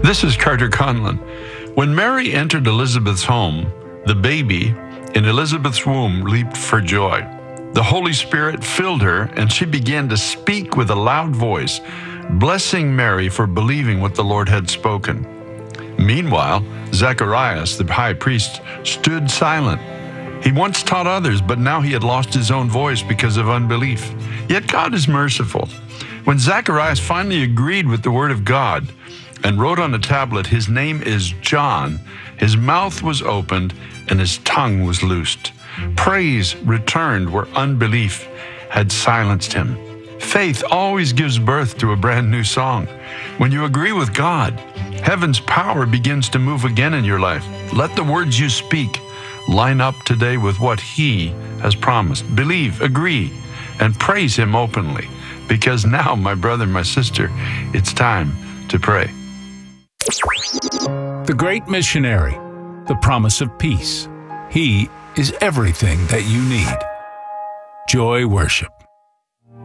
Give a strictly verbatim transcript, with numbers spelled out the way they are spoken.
This is Carter Conlon. When Mary entered Elizabeth's home, the baby in Elizabeth's womb leaped for joy. The Holy Spirit filled her, and she began to speak with a loud voice, blessing Mary for believing what the Lord had spoken. Meanwhile, Zacharias, the high priest, stood silent. He once taught others, but now he had lost his own voice because of unbelief. Yet God is merciful. When Zacharias finally agreed with the word of God and wrote on a tablet, "His name is John," his mouth was opened and his tongue was loosed. Praise returned where unbelief had silenced him. Faith always gives birth to a brand new song. When you agree with God, heaven's power begins to move again in your life. Let the words you speak line up today with what He has promised. Believe, agree, and praise Him openly. Because now, my brother, my sister, it's time to pray. The Great Missionary, the promise of peace. He is everything that you need. Joy Worship.